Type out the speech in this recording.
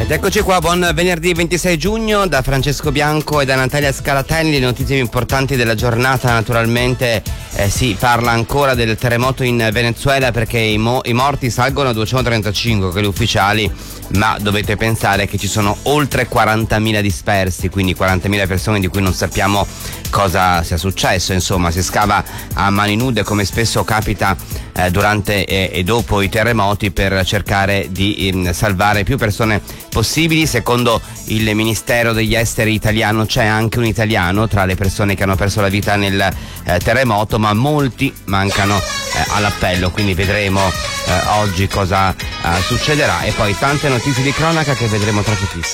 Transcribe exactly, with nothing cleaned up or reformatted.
Ed eccoci qua, buon venerdì ventisei giugno da Francesco Bianco e da Natalia Scalatelli. Le notizie più importanti della giornata, naturalmente eh, si parla ancora del terremoto in Venezuela, perché i, mo- i morti salgono a duecentotrentacinque, quelli ufficiali, ma dovete pensare che ci sono oltre quarantamila dispersi, quindi quarantamila persone di cui non sappiamo cosa sia successo. Insomma, si scava a mani nude, come spesso capita eh, durante e, e dopo i terremoti, per cercare di eh, salvare più persone possibili. Secondo il Ministero degli Esteri italiano c'è anche un italiano tra le persone che hanno perso la vita nel eh, terremoto, ma molti mancano eh, all'appello, quindi vedremo eh, oggi cosa eh, succederà, e poi tante notizie di cronaca che vedremo tra pochissimo.